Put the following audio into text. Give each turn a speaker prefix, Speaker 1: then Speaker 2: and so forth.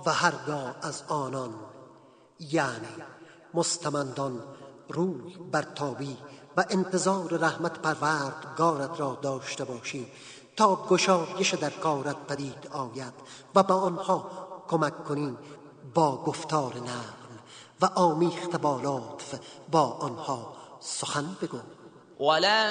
Speaker 1: و هرگاه از آنان یعنی مستمندان روی برتابی و انتظار رحمت پروردگارت را داشته باشی تا گشایش در کارت پدید آید و به آنها کمک کنی با گفتار نرم و آمیخته با لطف با آنها سخن بگو.
Speaker 2: ولا